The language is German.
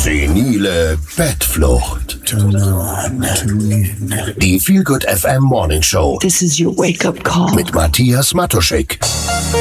Senile Bettflucht. Die Feel Good FM Morning Show. This is your wake-up call. Mit Matthias Matuschik.